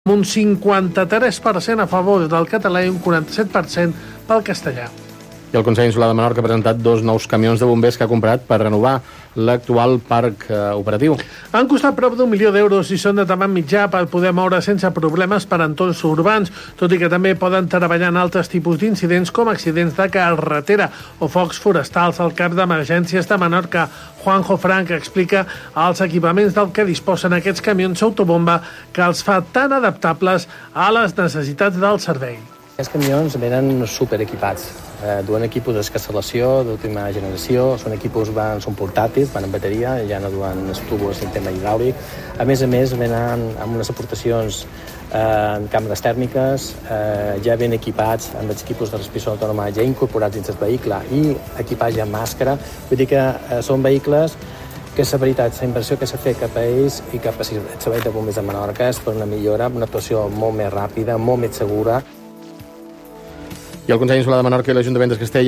un 53% a favor del català i un 47% pel castellà. I el Consell Insular de Menorca ha presentat 2 nous camions de bombers que ha comprat per renovar l'actual parc operatiu. Han costat prop d'1 milió d'euros i són de tamany mitjà per poder moure sense problemes per entorns urbans, tot i que també poden treballar en altres tipus d'incidents com accidents de carretera o focs forestals. El cap d'emergències de Menorca, Juanjo Frank, explica els equipaments del que disposen aquests camions autobomba que els fa tan adaptables a les necessitats del servei. Aquests camions venen superequipats, duen equipos d'escacelació d'última generació, són portàtils, van amb bateria, ja no duen els tubos en tema hidràulic. A més, venen amb unes aportacions en càmeres tèrmiques, ja ben equipats amb els equipos de respiració autònoma ja incorporats dins el vehicle i equipats amb màscara. Vull dir que són vehicles que la veritat, la inversió que s'ha fet cap a ells i cap al servei de bombers de Menorca és per una millora, una actuació molt més ràpida, molt més segura. I el Consell Insular de Menorca i l'Ajuntament de Castella